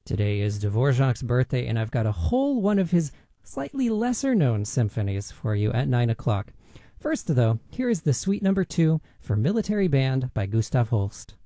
Today is Dvorak's birthday, and I've got a whole one of his slightly lesser-known symphonies for you at 9 o'clock. First, though, here is the Suite No. 2 for Military Band by Gustav Holst.